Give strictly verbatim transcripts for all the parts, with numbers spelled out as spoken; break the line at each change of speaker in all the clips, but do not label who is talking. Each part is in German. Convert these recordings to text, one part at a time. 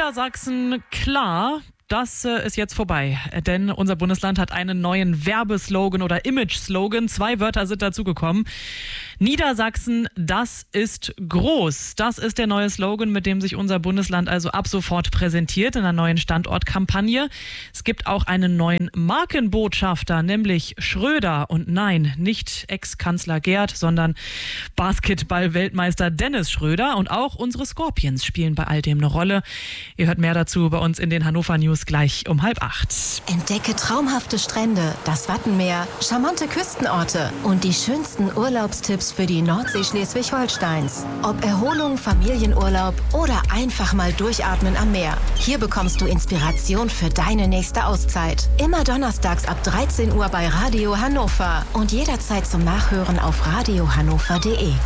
Niedersachsen klar. Das äh, ist jetzt vorbei, denn unser Bundesland hat einen neuen Werbeslogan oder Image-Slogan. Zwei Wörter sind dazugekommen. Niedersachsen, das ist groß. Das ist der neue Slogan, mit dem sich unser Bundesland also ab sofort präsentiert in einer neuen Standortkampagne. Es gibt auch einen neuen Markenbotschafter, nämlich Schröder. Und nein, nicht Ex-Kanzler Gerd, sondern Basketball-Weltmeister Dennis Schröder. Und auch unsere Scorpions spielen bei all dem eine Rolle. Ihr hört mehr dazu bei uns in den Hannover News gleich um halb acht.
Entdecke traumhafte Strände, das Wattenmeer, charmante Küstenorte und die schönsten Urlaubstipps für die Nordsee Schleswig-Holsteins. Ob Erholung, Familienurlaub oder einfach mal durchatmen am Meer. Hier bekommst du Inspiration für deine nächste Auszeit. Immer donnerstags ab dreizehn Uhr bei Radio Hannover und jederzeit zum Nachhören auf radio hannover punkt de.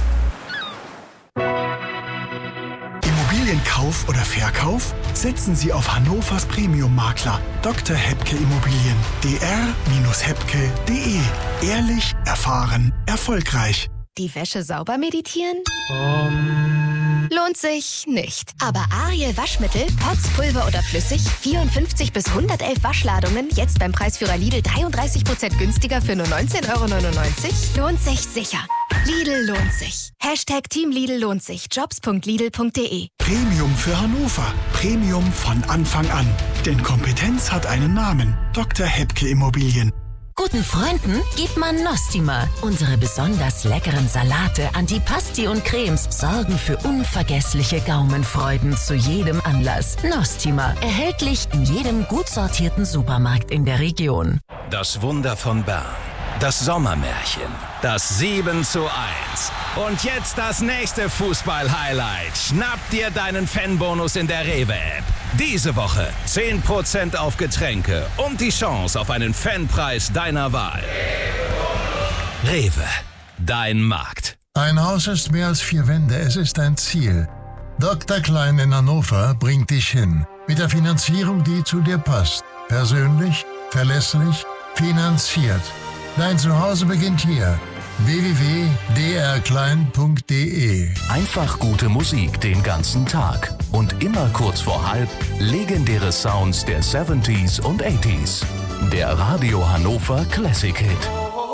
Immobilienkauf oder Verkauf? Setzen Sie auf Hannovers Premium-Makler Doktor Hebke Immobilien. d r hebke punkt de. Ehrlich, erfahren, erfolgreich.
Die Wäsche sauber meditieren?
Um.
Lohnt sich nicht. Aber Ariel Waschmittel, Pots, Pulver oder flüssig, vierundfünfzig bis hundertelf Waschladungen, jetzt beim Preisführer Lidl dreiunddreißig Prozent günstiger für nur neunzehn Euro neunundneunzig? Lohnt sich sicher. Lidl lohnt sich. Hashtag Team Lidl lohnt sich. jobs punkt lidl punkt de.
Premium für Hannover. Premium von Anfang an. Denn Kompetenz hat einen Namen. Doktor Hebke Immobilien.
Guten Freunden gibt man Nostima. Unsere besonders leckeren Salate, Antipasti und Cremes sorgen für unvergessliche Gaumenfreuden zu jedem Anlass. Nostima, erhältlich in jedem gut sortierten Supermarkt in der Region.
Das Wunder von Bern. Das Sommermärchen. Das sieben zu eins. Und jetzt das nächste Fußball-Highlight. Schnapp dir deinen Fanbonus in der Rewe-App. Diese Woche zehn Prozent auf Getränke und die Chance auf einen Fanpreis deiner Wahl. Rewe, dein Markt.
Ein Haus ist mehr als vier Wände, es ist ein Ziel. Doktor Klein in Hannover bringt dich hin. Mit der Finanzierung, die zu dir passt. Persönlich, verlässlich, finanziert. Dein Zuhause beginnt hier. w w w punkt d r klein punkt de.
Einfach gute Musik den ganzen Tag. Und immer kurz vor halb legendäre Sounds der siebziger und achtziger. Der Radio Hannover Classic Hit.